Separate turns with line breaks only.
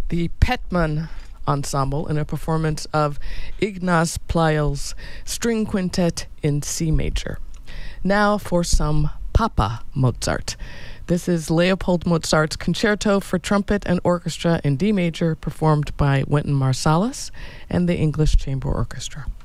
the Petman Ensemble in a performance of Ignaz Pleyel's String Quintet in C major. Now for some Papa Mozart. This is Leopold Mozart's Concerto for Trumpet and Orchestra in D major, performed by Wynton Marsalis and the English Chamber Orchestra.